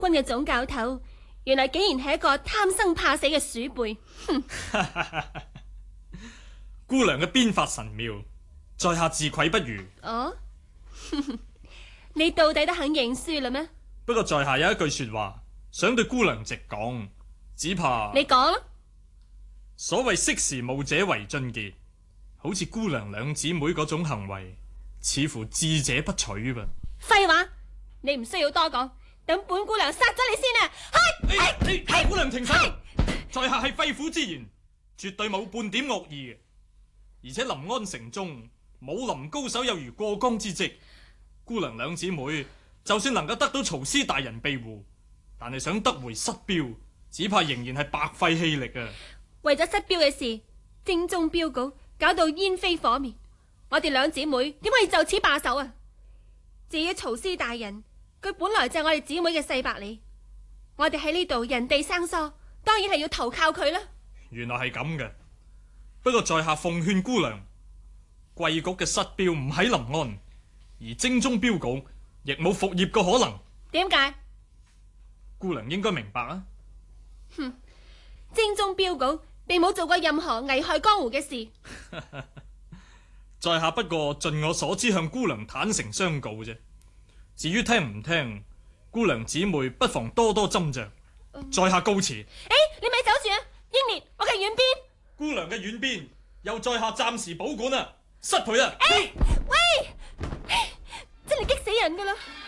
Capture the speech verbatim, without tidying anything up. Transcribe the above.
軍嘅總教頭，原來竟然係一個貪生怕死嘅鼠輩。哼！ 姑娘嘅鞭法神妙，在下自愧不如。 哦，你到底都肯認輸啦咩？ 不過在下有一句說話想對姑娘直講，只怕你講啦。 所謂識時務者為俊傑，好似姑娘兩姊妹嗰種行為，似乎智者不取吧。 廢話，你唔需要多講，等本姑娘殺咗你先啊！ 係係，姑娘停手，在下係肺腑之言，絕對冇半點惡意嘅。而且臨安城中武林高手有如過江之鯽，姑娘兩姊妹就算能夠得到曹師大人庇護，但係想得回失標，只怕仍然係白費氣力啊！ 為咗失標嘅事，精忠標稿搞到煙飛火滅，我哋兩姊妹點可以就此罷手啊？至於曹師大人，佢本來就係我哋姊妹嘅細百里，我哋喺呢度人地生疏，當然係要投靠佢啦。 原來係咁嘅。不過在下奉勸姑娘，貴局嘅失標唔喺臨安，而精忠標稿亦冇復業嘅可能。 點解？ 姑娘應該明白啊。 哼，精忠標稿並冇做過任何危害江湖嘅事。 在下不過盡我所知向姑娘坦誠相告啫。至於聽唔聽，姑娘姊妹不妨多多斟酌。 嗯、 在下告辭。 誒，你咪走住啊！英烈，我嘅軟鞭。 姑娘嘅軟鞭由在下暫時保管啊，失陪啊！ 誒，喂，真係激死人噶啦！